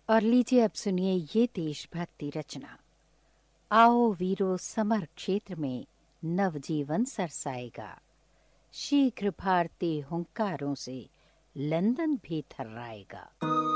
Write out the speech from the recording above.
और लीजिए अब सुनिए ये देशभक्ति रचना। आओ वीरो समर क्षेत्र में नवजीवन सरसाएगा, शीघ्र भारतीय हुंकारों से लंदन भी थर्राएगा।